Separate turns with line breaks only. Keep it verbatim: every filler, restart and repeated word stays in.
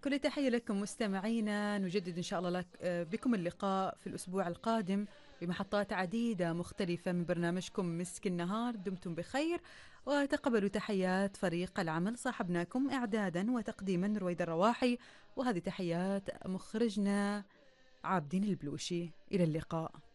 كل تحية لكم مستمعينا، نجدد إن شاء الله لك بكم اللقاء في الأسبوع القادم بمحطات عديدة مختلفة من برنامجكم مسك النهار. دمتم بخير وتقبلوا تحيات فريق العمل. صاحبناكم إعدادا وتقديما رويد الرواحي، وهذه تحيات مخرجنا عابدين البلوشي. إلى اللقاء.